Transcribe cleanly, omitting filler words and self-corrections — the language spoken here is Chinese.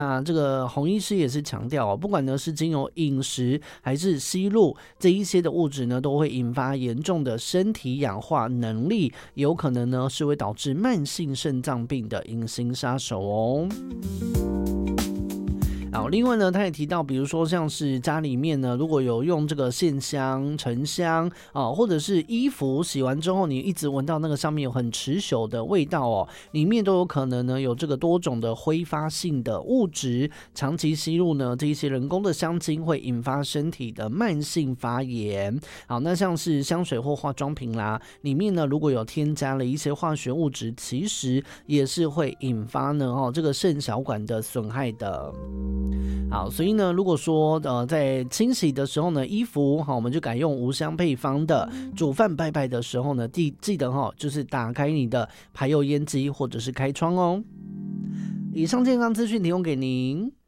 这个洪医师也是强调不管呢是经由饮食还是吸入这一些的物质呢，都会引发严重的身体氧化能力，有可能呢是会导致慢性肾脏病的隐形杀手哦。另外呢，他也提到，比如说像是家里面呢，如果有用这个线香、沉香或者是衣服洗完之后，你一直闻到那个上面有很持久的味道里面都有可能呢有这个多种的挥发性的物质，长期吸入呢这一些人工的香精会引发身体的慢性发炎。那像是香水或化妆品啦，里面呢如果有添加了一些化学物质，其实也是会引发呢这个肾小管的损害的。所以呢，如果说在清洗的时候呢，衣服我们就改用无香配方的。煮饭拜拜的时候呢，记得就是打开你的排油烟机或者是开窗哦。以上健康资讯提供给您。